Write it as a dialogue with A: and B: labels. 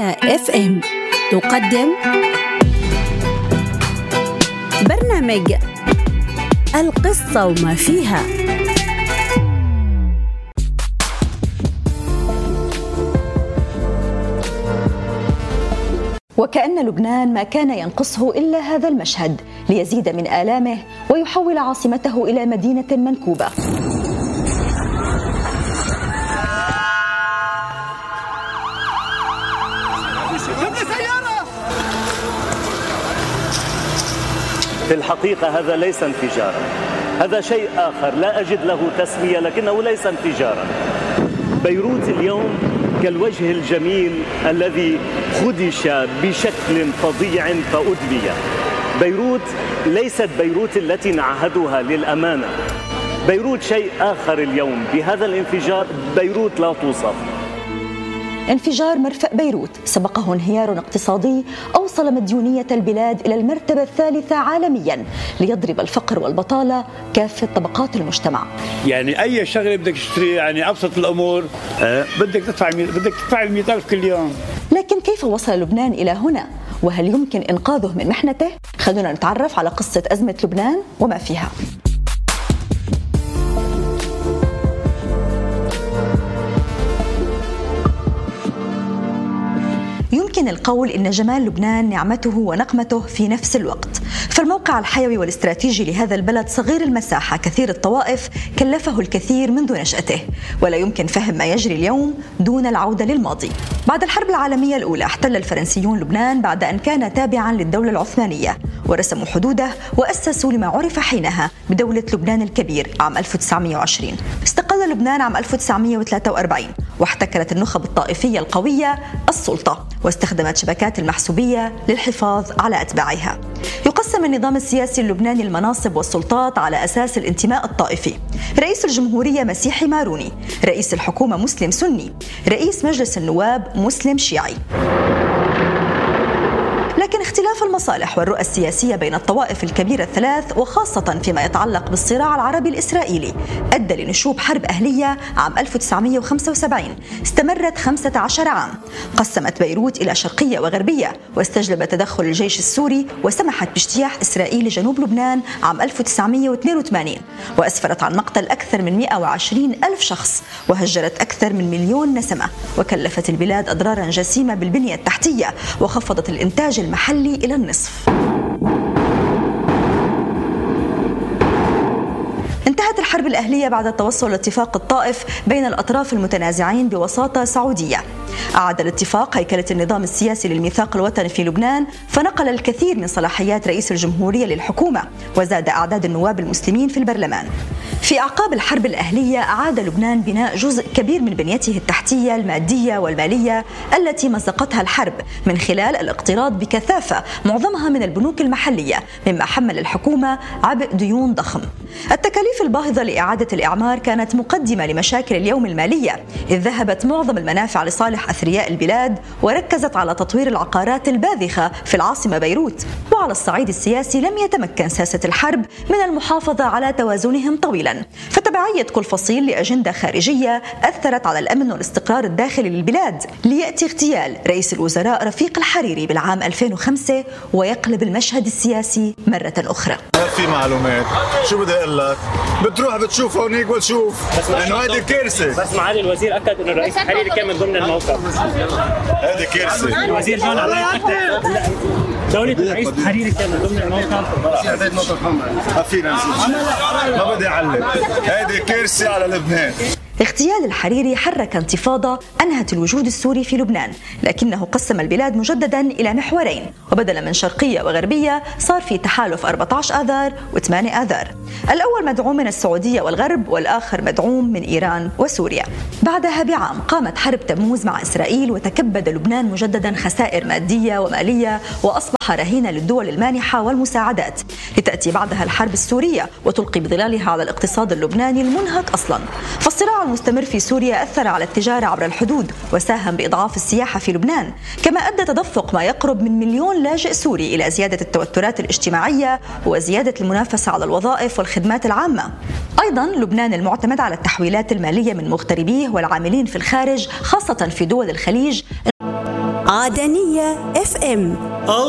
A: اف ام تقدم برنامج القصة وما فيها.
B: وكأن لبنان ما كان ينقصه إلا هذا المشهد ليزيد من آلامه ويحول عاصمته إلى مدينة منكوبة.
C: في الحقيقة هذا ليس انفجارا، هذا شيء آخر لا أجد له تسمية، لكنه ليس انفجارا. بيروت اليوم كالوجه الجميل الذي خدش بشكل فظيع فأدمي. بيروت ليست بيروت التي نعهدها للأمانة. بيروت شيء آخر اليوم. بهذا الانفجار بيروت لا توصف.
B: انفجار مرفأ بيروت سبقه انهيار اقتصادي أوصل مديونية البلاد إلى المرتبة الثالثة عالميا، ليضرب الفقر والبطالة كافة طبقات المجتمع.
D: يعني أي شغلة بدك تشتري، يعني أبسط الأمور بدك تدفع 100,000 كل يوم.
B: لكن كيف وصل لبنان إلى هنا؟ وهل يمكن إنقاذه من محنته؟ خلونا نتعرف على قصة أزمة لبنان وما فيها. يمكن القول إن جمال لبنان نعمته ونقمته في نفس الوقت، فالموقع الحيوي والاستراتيجي لهذا البلد صغير المساحة كثير الطوائف كلفه الكثير منذ نشأته، ولا يمكن فهم ما يجري اليوم دون العودة للماضي. بعد الحرب العالمية الأولى احتل الفرنسيون لبنان بعد أن كان تابعا للدولة العثمانية، ورسموا حدوده وأسسوا لما عرف حينها بدولة لبنان الكبير عام 1920. استقل لبنان عام 1943 واحتكرت النخب الطائفية القوية السلطة، واستخدمت شبكات المحسوبية للحفاظ على أتباعها. يقسم النظام السياسي اللبناني المناصب والسلطات على أساس الانتماء الطائفي. رئيس الجمهورية مسيحي ماروني، رئيس الحكومة مسلم سني، رئيس مجلس النواب مسلم شيعي. لكن اختلاف المصالح والرؤى السياسية بين الطوائف الكبيرة الثلاث، وخاصة فيما يتعلق بالصراع العربي الإسرائيلي، أدى لنشوب حرب أهلية عام 1975 استمرت 15 عام، قسمت بيروت إلى شرقية وغربية، واستجلبت تدخل الجيش السوري وسمحت باجتياح إسرائيل لجنوب لبنان عام 1982، وأسفرت عن مقتل أكثر من 120 ألف شخص، وهجرت أكثر من 1,000,000 نسمة، وكلفت البلاد أضرارا جسيمة بالبنية التحتية، وخفضت الإنتاج المحلي إلى النصف. انتهت الحرب الأهلية بعد التوصل لاتفاق الطائف بين الأطراف المتنازعين بوساطة سعودية. أعاد الاتفاق هيكلة النظام السياسي للميثاق الوطني في لبنان، فنقل الكثير من صلاحيات رئيس الجمهورية للحكومة، وزاد أعداد النواب المسلمين في البرلمان. في أعقاب الحرب الأهلية أعاد لبنان بناء جزء كبير من بنيته التحتية المادية والمالية التي مزقتها الحرب من خلال الاقتراض بكثافة معظمها من البنوك المحلية، مما حمل الحكومة عبء ديون ضخم. التكاليف الباهظة لإعادة الإعمار كانت مقدمة لمشاكل اليوم المالية، إذ ذهبت معظم المنافع لصالح أثرياء البلاد، وركزت على تطوير العقارات الباذخة في العاصمة بيروت. وعلى الصعيد السياسي لم يتمكن ساسة الحرب من المحافظة على توازنهم طويلا، فتبعية كل فصيل لأجندة خارجية أثرت على الأمن والاستقرار الداخلي للبلاد، ليأتي اغتيال رئيس الوزراء رفيق الحريري بالعام 2005 ويقلب المشهد السياسي مرة أخرى.
E: في معلومات شو بدي اقول لك، بتروح بتشوف هونيك وتشوف انه هيدي كارثه.
F: بس معالي الوزير اكد انه الرئيس الحريري كان من ضمن الموقف.
E: هيدي كارثه.
F: الوزير جون دولة الرئيس الحريري كان من ضمن الموقف.
E: ما فينا نزيد، ما بدي اعلق، هيدي كارثه على لبنان.
B: اغتيال الحريري حرك انتفاضة أنهت الوجود السوري في لبنان، لكنه قسم البلاد مجددا إلى محورين، وبدلا من شرقية وغربية صار في تحالف 14 آذار و8 آذار. الأول مدعوم من السعودية والغرب، والآخر مدعوم من إيران وسوريا. بعدها بعام قامت حرب تموز مع إسرائيل، وتكبد لبنان مجددا خسائر مادية ومالية، وأصبح رهينة للدول المانحة والمساعدات، لتأتي بعدها الحرب السورية وتلقي بظلالها على الاقتصاد اللبناني المنهك أصلا. فالصراع المستمر في سوريا أثر على التجارة عبر الحدود، وساهم بإضعاف السياحة في لبنان، كما أدى تدفق ما يقرب من 1,000,000 لاجئ سوري إلى زيادة التوترات الاجتماعية وزيادة المنافسة على الوظائف والخدمات العامة. أيضا لبنان المعتمد على التحويلات المالية من مغتربيه والعاملين في الخارج، خاصة في دول الخليج،
A: عدنية FM.